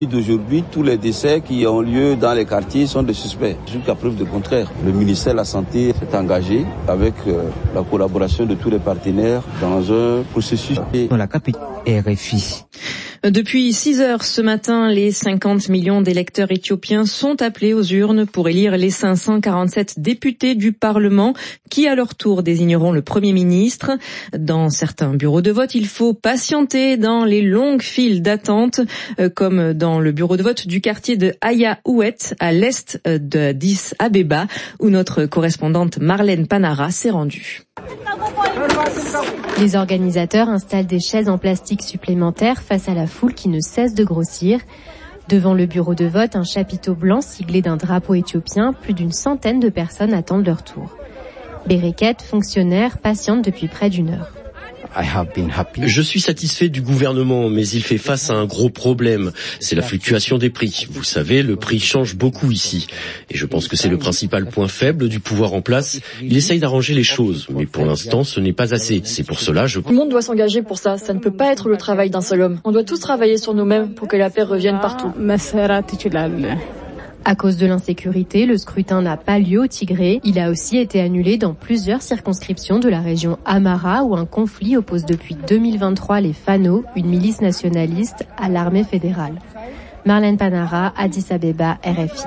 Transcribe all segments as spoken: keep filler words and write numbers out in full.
D'aujourd'hui, tous les décès qui ont lieu dans les quartiers sont des suspects. Jusqu'à preuve du contraire, le ministère de la Santé s'est engagé avec euh, la collaboration de tous les partenaires dans un processus. Dans la capitale R F I. Depuis six heures ce matin, les cinquante millions d'électeurs éthiopiens sont appelés aux urnes pour élire les cinq cent quarante-sept députés du Parlement qui, à leur tour, désigneront le Premier ministre. Dans certains bureaux de vote, il faut patienter dans les longues files d'attente, comme dans le bureau de vote du quartier de Aya Ouet, à l'est d'Addis Abeba, où notre correspondante Marlène Panara s'est rendue. Les organisateurs installent des chaises en plastique supplémentaires face à la foule qui ne cesse de grossir. Devant le bureau de vote, un chapiteau blanc siglé d'un drapeau éthiopien, plus d'une centaine de personnes attendent leur tour. Bereket, fonctionnaire, patiente depuis près d'une heure. Je suis satisfait du gouvernement, mais il fait face à un gros problème. C'est la fluctuation des prix. Vous savez, le prix change beaucoup ici. Et je pense que c'est le principal point faible du pouvoir en place. Il essaye d'arranger les choses, mais pour l'instant, ce n'est pas assez. C'est pour cela, je... Tout le monde doit s'engager pour ça. Ça ne peut pas être le travail d'un seul homme. On doit tous travailler sur nous-mêmes pour que la paix revienne partout. À cause de l'insécurité, le scrutin n'a pas lieu au Tigré. Il a aussi été annulé dans plusieurs circonscriptions de la région Amhara où un conflit oppose depuis deux mille vingt-trois les Fano, une milice nationaliste, à l'armée fédérale. Marlène Panara, Addis Abeba, R F I.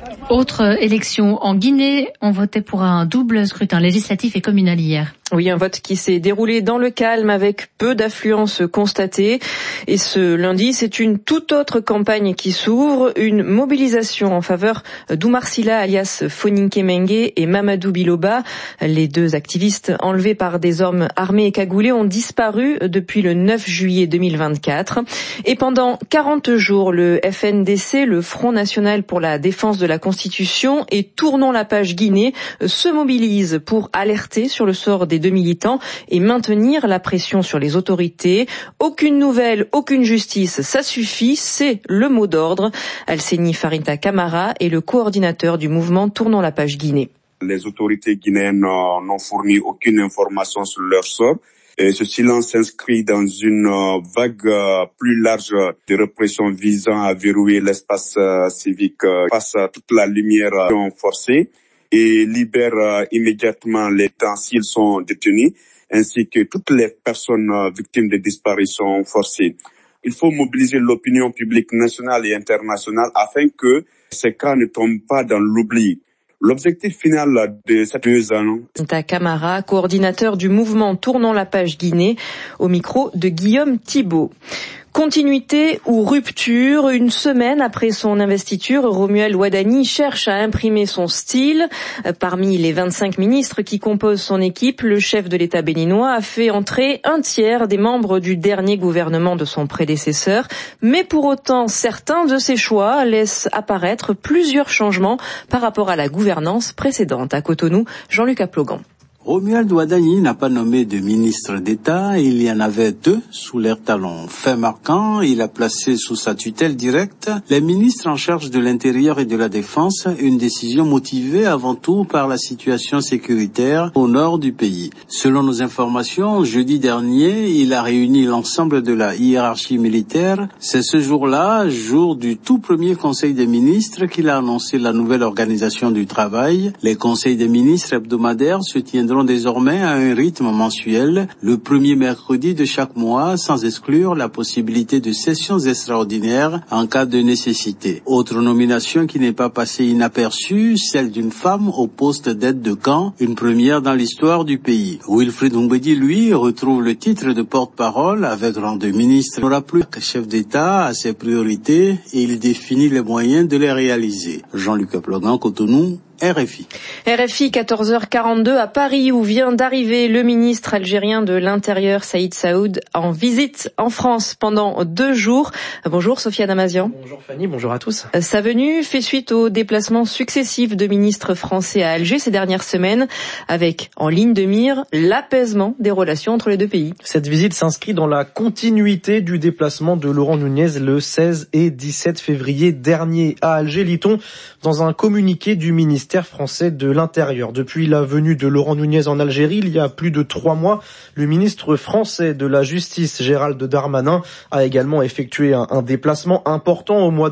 Autre élection en Guinée, on votait pour un double scrutin législatif et communal hier. Oui, un vote qui s'est déroulé dans le calme avec peu d'affluence constatée. Et ce lundi, c'est une toute autre campagne qui s'ouvre, une mobilisation en faveur d'Oumar Silla alias Foninké Mengue et Mamadou Biloba. Les deux activistes enlevés par des hommes armés et cagoulés ont disparu depuis le neuf juillet deux mille vingt-quatre. Et pendant quarante jours, le F N D C, le Front National pour la Défense de la Constitution et Tournons la page Guinée se mobilisent pour alerter sur le sort des deux militants et maintenir la pression sur les autorités. Aucune nouvelle, aucune justice, ça suffit, c'est le mot d'ordre. Alseni Farinta Camara est le coordinateur du mouvement Tournons la page Guinée. Les autorités guinéennes n'ont fourni aucune information sur leur sort. Et ce silence s'inscrit dans une vague plus large de répression visant à verrouiller l'espace civique face à toute la lumière forcée et libère immédiatement les temps s'ils sont détenus, ainsi que toutes les personnes victimes de disparitions forcées. Il faut mobiliser l'opinion publique nationale et internationale afin que ces cas ne tombent pas dans l'oubli. L'objectif final de ces deux ans... Ta Camara, coordinateur du mouvement Tournons la page Guinée, au micro de Guillaume Thibault. Continuité ou rupture, une semaine après son investiture, Romuald Wadani cherche à imprimer son style. Parmi les vingt-cinq ministres qui composent son équipe, le chef de l'État béninois a fait entrer un tiers des membres du dernier gouvernement de son prédécesseur. Mais pour autant, certains de ses choix laissent apparaître plusieurs changements par rapport à la gouvernance précédente. À Cotonou, Jean-Luc Aplogan. Romuald Wadani n'a pas nommé de ministre d'État, il y en avait deux sous leur talon. Fait marquant, il a placé sous sa tutelle directe les ministres en charge de l'Intérieur et de la Défense, une décision motivée avant tout par la situation sécuritaire au nord du pays. Selon nos informations, jeudi dernier, il a réuni l'ensemble de la hiérarchie militaire. C'est ce jour-là, jour du tout premier Conseil des ministres, qu'il a annoncé la nouvelle organisation du travail. Les conseils des ministres hebdomadaires se tiendront désormais à un rythme mensuel, le premier mercredi de chaque mois, sans exclure la possibilité de sessions extraordinaires en cas de nécessité. Autre nomination qui n'est pas passée inaperçue, celle d'une femme au poste d'aide de camp, une première dans l'histoire du pays. Wilfried Humbedi, lui, retrouve le titre de porte-parole avec rang de ministre. Il n'aura plus que chef d'État à ses priorités et il définit les moyens de les réaliser. Jean-Luc Aplogan, Cotonou, R F I. R F I, quatorze heures quarante-deux à Paris, où vient d'arriver le ministre algérien de l'Intérieur, Saïd Saoud, en visite en France pendant deux jours. Bonjour Sophia Damazian. Bonjour Fanny, bonjour à tous. Sa venue fait suite aux déplacements successifs de ministres français à Alger ces dernières semaines, avec en ligne de mire l'apaisement des relations entre les deux pays. Cette visite s'inscrit dans la continuité du déplacement de Laurent Nunez le seize et dix-sept février dernier à Alger, lit-on dans un communiqué du ministère français de l'Intérieur. Depuis la venue de Laurent Nunez en Algérie, il y a plus de trois mois, le ministre français de la Justice, Gérald Darmanin, a également effectué un, un déplacement important au mois de